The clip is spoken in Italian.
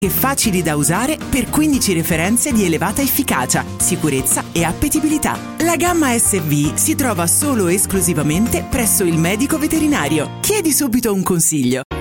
e facili da usare per 15 referenze di elevata efficacia, sicurezza e appetibilità. La gamma SV si trova solo e esclusivamente presso il medico veterinario. Chiedi subito un consiglio.